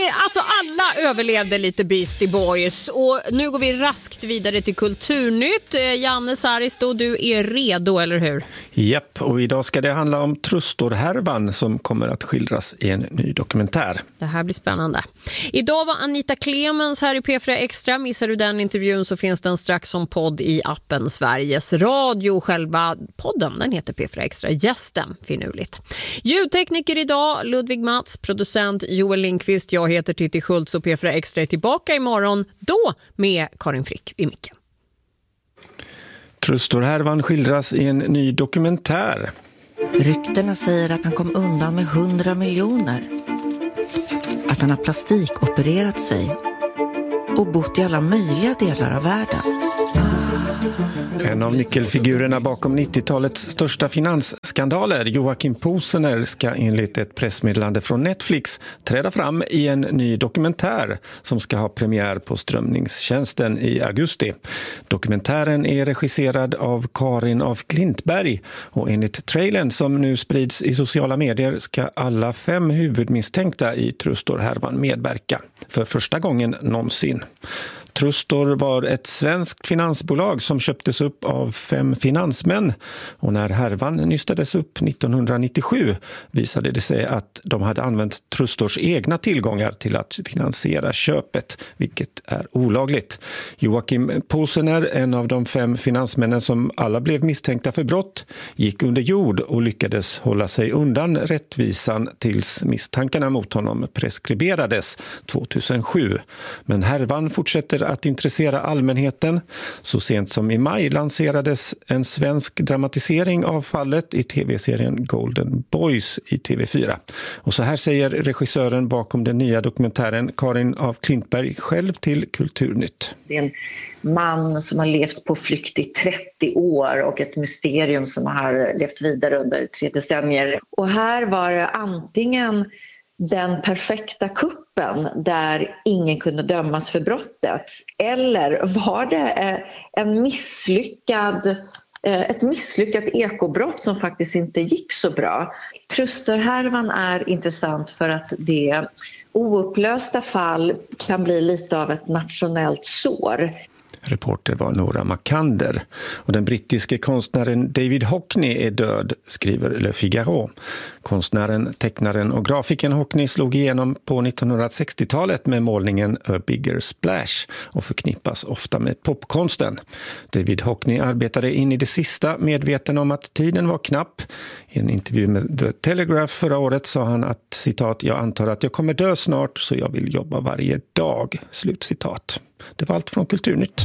Alltså alla överlevde lite Beastie Boys och nu går vi raskt vidare till Kulturnytt. Janne Saristo, du är redo, eller hur? Japp, och idag ska det handla om Trustor-härvan som kommer att skildras i en ny dokumentär. Det här blir spännande. Idag var Anita Clemens här i P4 Extra. Missar du den intervjun så finns den strax som podd i appen Sveriges Radio. Själva podden, den heter P4 Extra. Gästen, finurligt. Ljudtekniker idag, Ludvig Mats, producent Joel Lindqvist. Jag heter Titti Schultz och P4 Extra är tillbaka imorgon, då med Karin Frick i micken. Trustor-härvan skildras i en ny dokumentär. Ryktena säger att han kom undan med 100 miljoner. Att han har plastikopererat sig och bott i alla möjliga delar av världen. En av nyckelfigurerna bakom 90-talets största finansskandaler, Joakim Posener, ska enligt ett pressmeddelande från Netflix träda fram i en ny dokumentär som ska ha premiär på strömningstjänsten i augusti. Dokumentären är regisserad av Karin af Klintberg och enligt trailern som nu sprids i sociala medier ska alla 5 huvudmisstänkta i Trustor-härvan medverka för första gången någonsin. Trustor var ett svenskt finansbolag som köptes upp av 5 finansmän och när härvan nystades upp 1997 visade det sig att de hade använt Trustors egna tillgångar till att finansiera köpet, vilket är olagligt. Joakim Posener, en av de 5 finansmännen som alla blev misstänkta för brott, gick under jord och lyckades hålla sig undan rättvisan tills misstankarna mot honom preskriberades 2007. Men härvan fortsätter att intressera allmänheten. Så sent som i maj lanserades en svensk dramatisering av fallet i tv-serien Golden Boys i TV4. Och så här säger regissören bakom den nya dokumentären Karin af Klintberg själv till Kulturnytt. Det är en man som har levt på flykt i 30 år och ett mysterium som har levt vidare under 3 decennier. Och här var det antingen den perfekta kuppen där ingen kunde dömas för brottet, eller var det ett misslyckat ekobrott som faktiskt inte gick så bra. Trustor-härvan är intressant för att det oupplösta fall kan bli lite av ett nationellt sår. Reporter var Nora Makander. Och den brittiske konstnären David Hockney är död, skriver Le Figaro. Konstnären, tecknaren och grafiken Hockney slog igenom på 1960-talet med målningen A Bigger Splash och förknippas ofta med popkonsten. David Hockney arbetade in i det sista medveten om att tiden var knapp. I en intervju med The Telegraph förra året sa han att, citat, jag antar att jag kommer dö snart så jag vill jobba varje dag, slutcitat. Det var allt från Kulturnytt.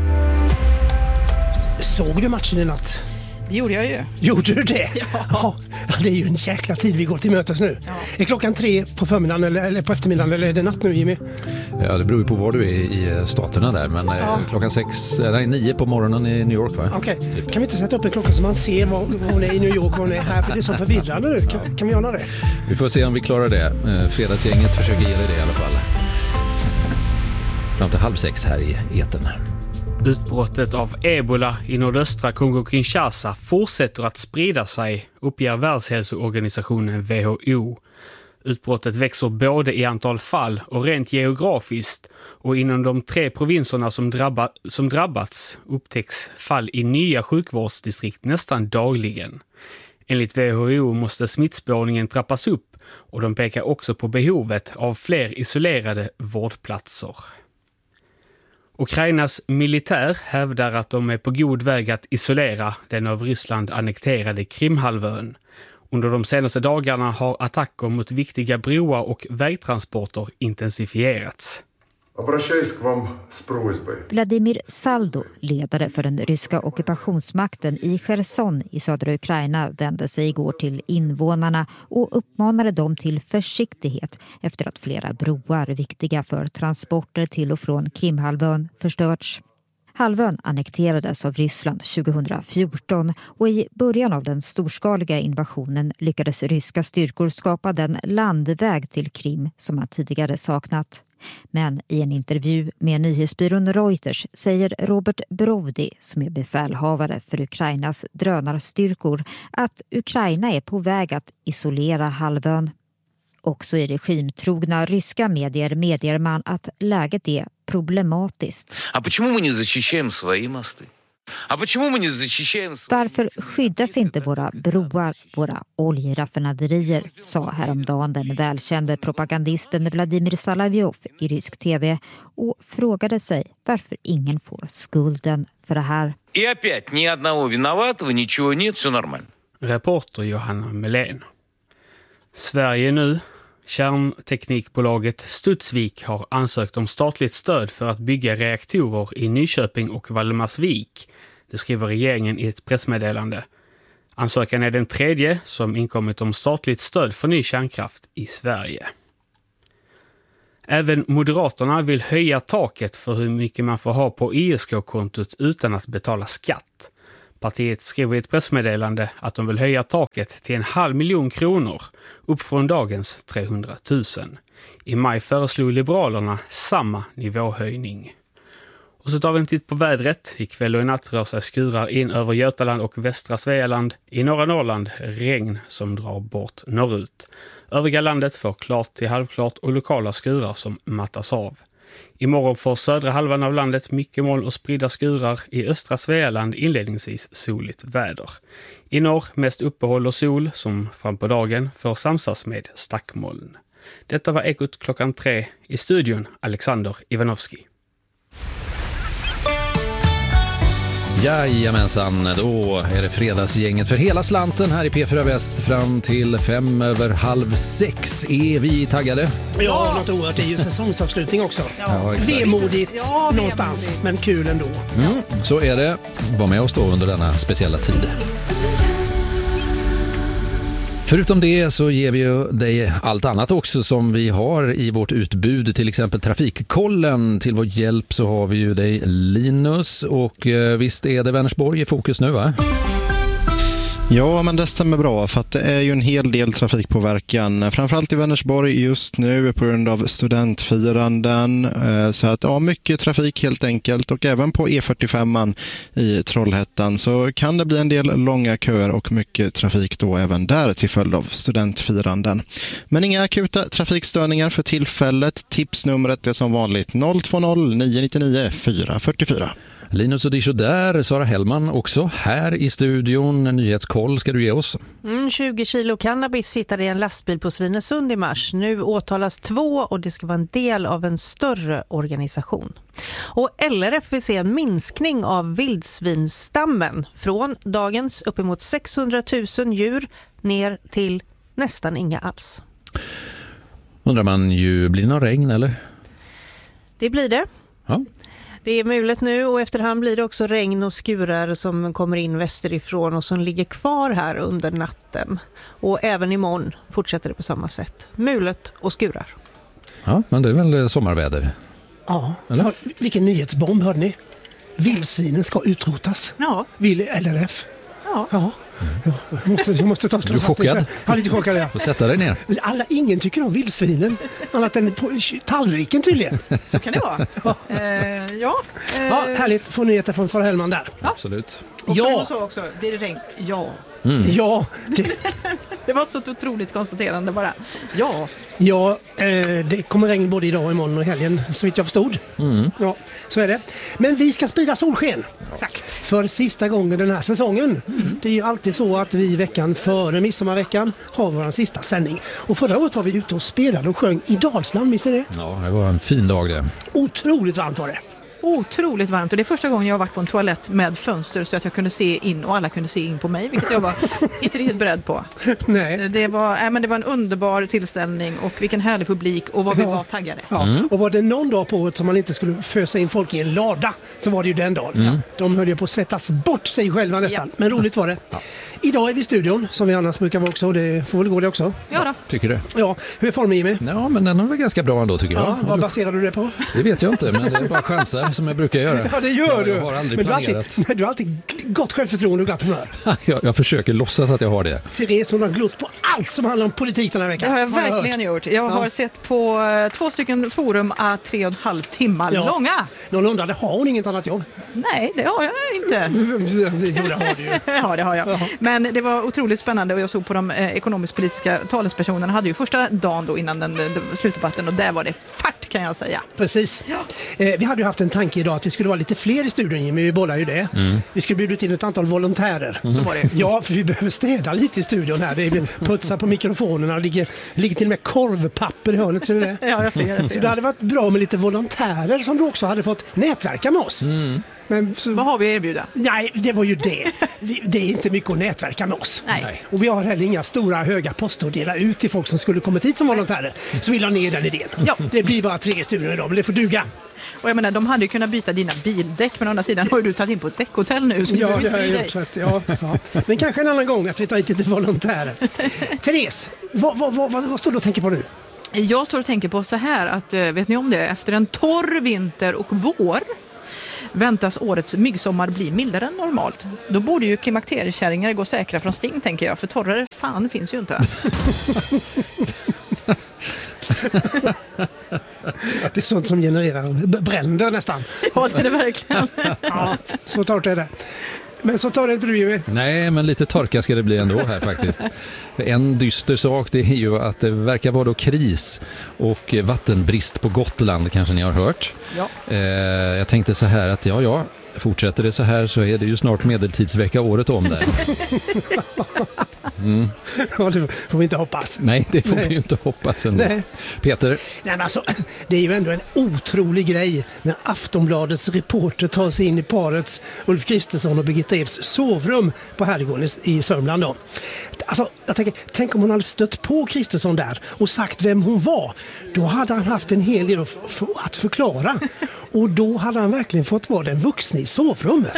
Såg du matchen i natt? Det gjorde jag ju. Gjorde du det? Ja. Det är ju en jäkla tid vi går till mötes nu. Ja. Är klockan 3 på förmiddagen eller på eftermiddagen eller är det natt nu, Jimmy? Ja, det beror ju på var du är i staterna där. Men klockan 9 på morgonen i New York, va? Okej. Kan vi inte sätta upp en klocka så man ser var hon är i New York och hon är här? För det är så förvirrande nu. Kan vi göra det? Vi får se om vi klarar det. Fredagsgänget försöker ge dig det i alla fall. Fram till 5:30 här i etern. Utbrottet av ebola i nordöstra Kongo-Kinshasa fortsätter att sprida sig, uppger Världshälsoorganisationen WHO. Utbrottet växer både i antal fall och rent geografiskt, och inom de 3 provinserna som drabbats upptäcks fall i nya sjukvårdsdistrikt nästan dagligen. Enligt WHO måste smittspårningen trappas upp, och de pekar också på behovet av fler isolerade vårdplatser. Ukrainas militär hävdar att de är på god väg att isolera den av Ryssland annekterade Krimhalvön. Under de senaste dagarna har attacker mot viktiga broar och vägtransporter intensifierats. Vladimir Saldo, ledare för den ryska ockupationsmakten i Cherson i södra Ukraina, vände sig igår till invånarna och uppmanade dem till försiktighet efter att flera broar viktiga för transporter till och från Krimhalvön förstörts. Halvön annekterades av Ryssland 2014 och i början av den storskaliga invasionen lyckades ryska styrkor skapa den landväg till Krim som man tidigare saknat. Men i en intervju med nyhetsbyrån Reuters säger Robert Brovdi, som är befälhavare för Ukrainas drönarstyrkor, att Ukraina är på väg att isolera halvön. Också i regimtrogna ryska medier medger man att läget är problematiskt. Varför skyddas inte våra broar, våra oljeraffinaderier, sa häromdagen den välkände propagandisten Vladimir Salavjov i rysk tv och frågade sig varför ingen får skulden för det här. Reporter Johanna Melén. Sverige nu. Kärnteknikbolaget Studsvik har ansökt om statligt stöd för att bygga reaktorer i Nyköping och Valdemarsvik. Det skriver regeringen i ett pressmeddelande. Ansökan är den 3:e som inkommit om statligt stöd för ny kärnkraft i Sverige. Även Moderaterna vill höja taket för hur mycket man får ha på ISK-kontot utan att betala skatt. Partiet skriver i ett pressmeddelande att de vill höja taket till 500 000 kronor, upp från dagens 300 000. I maj föreslog Liberalerna samma nivåhöjning. Och så tar vi en titt på vädret. Ikväll och i natt rör sig skurar in över Götaland och västra Svealand. I norra Norrland regn som drar bort norrut. Övriga landet får klart till halvklart och lokala skurar som mattas av. Imorgon får södra halvan av landet mycket moln och spridda skurar. I östra Svealand inledningsvis soligt väder. I norr mest uppehåll och sol som fram på dagen får samsas med stackmoln. Detta var Ekot klockan 3. I studion Alexander Ivanovski. Jajamensan, då är det fredagsgänget för hela slanten här i P4 Väst fram till 5:05. Är vi taggade? Ja, något oerhört. Det är ju säsongsavslutning också. Ja, vemodigt någonstans, men kul ändå. Så är det. Var med oss då under denna speciella tid. Förutom det så ger vi ju dig allt annat också som vi har i vårt utbud, till exempel Trafikkollen. Till vår hjälp så har vi ju dig Linus, och visst är det Vänersborg i fokus nu, va? Ja, men det stämmer bra, för att det är ju en hel del trafikpåverkan, framförallt i Vänersborg just nu på grund av studentfiranden. Så att ja, mycket trafik helt enkelt, och även på E45 i Trollhättan så kan det bli en del långa köer och mycket trafik då även där till följd av studentfiranden. Men inga akuta trafikstörningar för tillfället. Tipsnumret är som vanligt 020 999 444. Linus och Disho där, Sara Hellman också här i studion. Nyhetskoll ska du ge oss. 20 kilo cannabis hittade i en lastbil på Svinesund i mars. Nu åtalas 2 och det ska vara en del av en större organisation. Och LRF vill se en minskning av vildsvinstammen från dagens uppemot 600 000 djur ner till nästan inga alls. Undrar man ju, blir det någon regn eller? Det blir det. Ja. Det är möjligt nu, och efterhand blir det också regn och skurar som kommer in västerifrån och som ligger kvar här under natten. Och även imorgon fortsätter det på samma sätt. Mulet och skurar. Ja, men det är väl sommarväder. Ja, vilken nyhetsbomb hörde ni? Vildsvinen ska utrotas. Ja. Vill LRF. Ja. Jag måste ta Är du chockad? Ja, lite chockad, ja. Får sätta dig ner. Ingen tycker om vildsvinen, annat än på tallriken tydligen. Så kan det vara. Ja, härligt. Få nyheter från Sara Hellman där. Ja. Absolut. Och som hon sa också, blir det regn? Ja. Ja. Det var så otroligt konstaterande bara. Ja, det kommer regn både idag och imorgon och helgen, så vitt jag förstod. Ja, så är det. Men vi ska sprida solsken. Exakt. För sista gången den här säsongen. Det är ju alltid så att vi veckan före midsommarveckan har vår sista sändning. Och förra året var vi ute och spelade och sjöng i Dalsland, visst är det? Ja, det var en fin dag det. Otroligt varmt var det. Otroligt varmt, och det är första gången jag har varit på en toalett med fönster så att jag kunde se in och alla kunde se in på mig, vilket jag var inte riktigt beredd på. Nej. Det var en underbar tillställning och vilken härlig publik, och vad vi var taggade. Ja. Och var det någon dag på året som man inte skulle fösa in folk i en lada, så var det ju den dagen. De höll ju på att svettas bort sig själva nästan, men roligt var det. Idag är vi i studion, som vi annars brukar vara också, och det får väl gå det också. Ja då. Tycker det. Ja, hur är formen, Jimmy? Ja, men den är väl ganska bra ändå tycker jag. Ja, vad baserar du det på? Det vet jag inte, men det är bara chanser. som jag brukar göra. Ja, det gör du. Jag har aldrig men planerat. du har alltid gott självförtroende och glatt humör. Jag försöker låtsas att jag har det. Therese, hon har glott på allt som handlar om politik den här veckan. Det har jag verkligen gjort. Jag har sett på 2 stycken forum 3,5 timmar långa. Någon undrade, har hon inget annat jobb? Nej, det har jag inte. Jo, det har du ju. Ja, det har jag. Men det var otroligt spännande och jag såg på de ekonomisk-politiska talespersonerna hade ju första dagen då innan den slutdebatten och där var det fart kan jag säga. Precis. Ja. Vi hade ju haft en tanke idag att vi skulle vara lite fler i studion, men vi bollar ju det. Vi skulle bjuda in ett antal volontärer. Så var det. Ja, för vi behöver städa lite i studion här. Det är putsa på mikrofonerna och ligger till och med korvpapper i hörnet. Ser du det? Ja, jag ser. Så det hade varit bra med lite volontärer som du också hade fått nätverka med oss. Men vad har vi att erbjuda? Nej, det var ju det. Det är inte mycket att nätverka med oss. Nej. Och vi har heller inga stora höga poster att dela ut till folk som skulle kommit hit som volontärer. Så vi la ner den idén. Ja. Det blir bara 3 studier idag, men det får duga. Och jag menar, de hade ju kunnat byta dina bildäck, men å andra sidan har du tagit in på ett däckhotell nu. Så ja, det har jag gjort. Så att, ja. Men kanske en annan gång att vi tar hit lite volontärer. Therese, vad står du och tänker på nu? Jag står och tänker på så här att, vet ni om det? Efter en torr vinter och vår väntas årets myggsommar bli mildare än normalt. Då borde ju klimakteriekärringar gå säkra från sting, tänker jag. För torrare fan finns ju inte. Det är sånt som genererar bränder nästan. Ja, det är det verkligen. Ja, så torrt är det. Men så tar det inte du, Jimmy. Nej, men lite torka ska det bli ändå här faktiskt. En dyster sak det är ju att det verkar vara då kris och vattenbrist på Gotland, kanske ni har hört. Ja. Jag tänkte så här att fortsätter det så här så är det ju snart medeltidsvecka året om där. Ja, det får vi inte hoppas. Nej, det får vi ju inte hoppas ändå. Nej. Peter? Nej, men alltså, det är ju ändå en otrolig grej när Aftonbladets reporter tar sig in i parets Ulf Kristersson och Birgitta Eds sovrum på Herrgården i Sörmland då. Alltså, jag tänker, tänk om hon hade stött på Kristersson där och sagt vem hon var. Då hade han haft en hel del att förklara. Och då hade han verkligen fått vara den vuxna i sovrummet.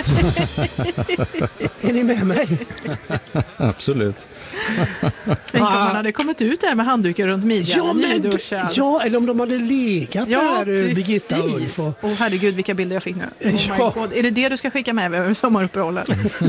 Är ni med mig? Absolut. Tänk om man hade kommit ut där med handdukar runt midjan. Ja, eller om de hade legat där, Birgitta och Ulf. Åh herregud, vilka bilder jag fick nu. Oh my God. Är det du ska skicka med över sommaruppehållet?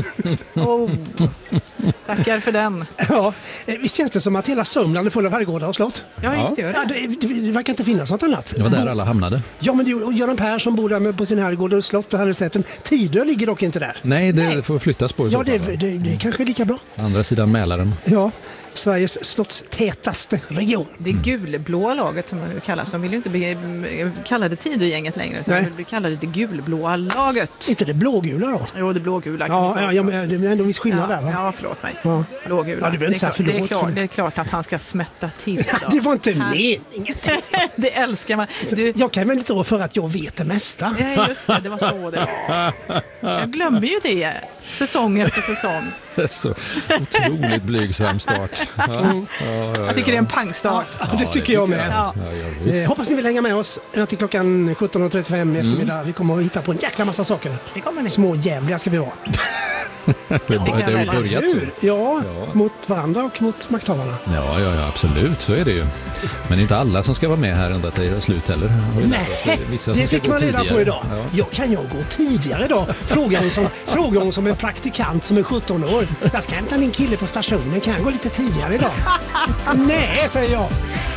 Tackar för den. Ja, visst känns det som att hela Sörmland är full av herrgårdar och slott? Ja, just det gör det. Det verkar inte finnas något annat. Det var där alla hamnade. Ja, men Göran Persson bor där på sin herrgård och slott och herresätten. Tidö ligger dock inte där. Nej, det får flyttas på. Ja, det kanske är lika bra. Andra sidan Mälaren. Ja, Sveriges slottstätaste region. Det gulblåa laget som det kallas. De vill ju inte kalla det Tidögänget längre, utan de vill kalla det gulblåa laget. Inte det blågula då? Jo, det blågula. Ja, men det är ändå en viss skillnad där, va? Ja, förlåt mig. Ja. Blågula. Ja, det är klart att han ska smätta till. Det var inte meningen. Det älskar man. Jag kan väl inte rå för att jag vet det mesta. Ja, just det var så det var. Jag glömmer ju det. Säsong efter säsong. Det är så otroligt blygsam start. Jag tycker det är en pangstart. Ja, det tycker jag med. Hoppas ni vill hänga med oss till klockan 17.35 i eftermiddag. Vi kommer att hitta på en jäkla massa saker. Det kommer ni. Små jävliga ska vi vara. Det har ju börjat så. Ja, mot varandra och mot makthavarna. Ja, absolut, så är det ju. Men inte alla som ska vara med här ända till slut heller. Nej, vissa det fick man reda på idag. Ja. Kan jag gå tidigare idag? Frågar hon som en praktikant som är 17 år. Jag ska hämta min kille på stationen. Kan jag gå lite tidigare idag? Nej, säger jag.